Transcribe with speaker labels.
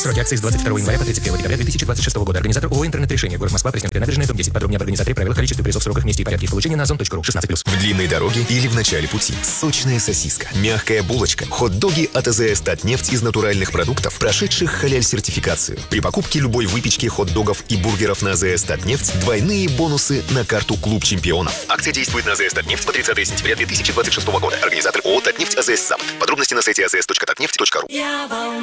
Speaker 1: Сроки акции с 22 января по 31 декабря 2026 года. Организатор ООО «Интернет-решение». Город Москва. Президентская набережная, дом 10. Подробнее об организаторе, правилах, количестве призов, сроках, месте и порядке их получения на ozon.ru. 16+.
Speaker 2: В длинной дороге или в начале пути. Сочная сосиска, мягкая булочка, хот-доги от АЗС «Татнефть» из натуральных продуктов, прошедших халяль-сертификацию. При покупке любой выпечки, хот-догов и бургеров на АЗС «Татнефть» двойные бонусы на карту «Клуб чемпионов». Акция действует на АЗС «Татнефть» по 30 сентября 2026 года. Организатор ООО «Татнефть» АЗС «Запад». Подробности на сайте azs.tatneft.ru.